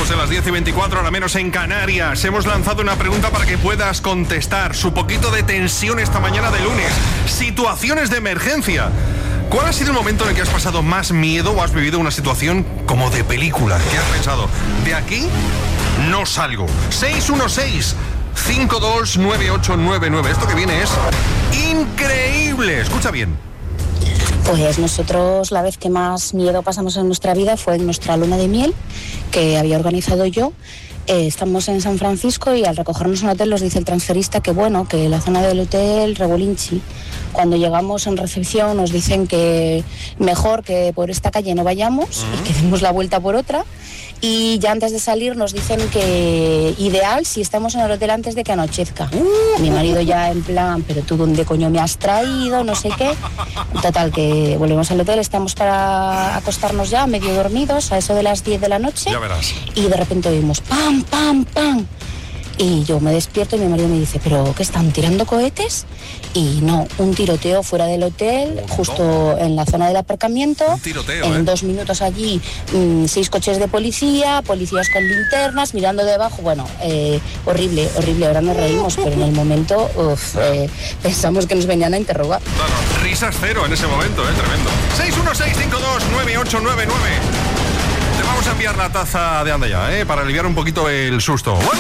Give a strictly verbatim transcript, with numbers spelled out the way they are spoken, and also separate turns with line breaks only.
minutos de las diez y veinticuatro, ahora menos en Canarias. Hemos lanzado una pregunta para que puedas contestar. Su poquito de tensión esta mañana de lunes. Situaciones de emergencia. ¿Cuál ha sido el momento en el que has pasado más miedo o has vivido una situación como de película? ¿Qué has pensado? De aquí no salgo. seis uno seis, cinco dos nueve ocho nueve nueve. Esto que viene es increíble. Escucha bien.
Pues nosotros la vez que más miedo pasamos en nuestra vida fue en nuestra luna de miel, que había organizado yo. Eh, estamos en San Francisco y al recogernos en el hotel nos dice el transferista que bueno, que la zona del hotel Rebolinchi. Cuando llegamos en recepción nos dicen que mejor que por esta calle no vayamos uh-huh. y que demos la vuelta por otra. Y ya antes de salir nos dicen que ideal si estamos en el hotel antes de que anochezca. Uh, Mi marido ya en plan, pero tú dónde coño me has traído, no sé qué. Total, que volvemos al hotel, estamos para acostarnos ya medio dormidos a eso de las diez de la noche.
Ya verás.
Y de repente oímos pam, pam, pam. Y yo me despierto y mi marido me dice, ¿pero qué están tirando cohetes? Y no, un tiroteo fuera del hotel, justo en la zona del aparcamiento.
Un tiroteo,
En
¿eh?
dos minutos allí, mmm, seis coches de policía, policías con linternas, mirando debajo. Bueno, eh, horrible, horrible. Ahora nos reímos, pero en el momento uf, eh, pensamos que nos venían a interrogar.
No, no, risas cero en ese momento, ¿eh? Tremendo. seis uno seis, cinco dos nueve ocho nueve nueve. Te vamos a enviar la taza de Anda Ya, ¿eh? Para aliviar un poquito el susto. Bueno.